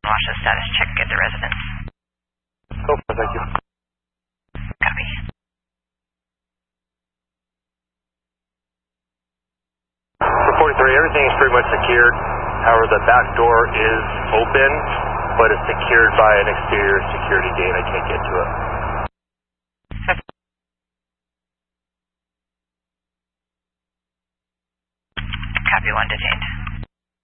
Watch the status check at the residence. Go for it, thank you. Copy. For 43, everything is pretty much secured. However, the back door is open, but it's secured by an exterior security gate. I can't get to it.